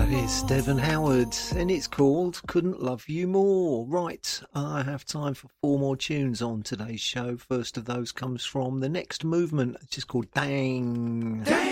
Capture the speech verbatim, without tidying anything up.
It's Devon Howard, and it's called Couldn't Love You More. Right, I have time for four more tunes on today's show. First of those comes from The Next Movement, it's just called Dang. Dang.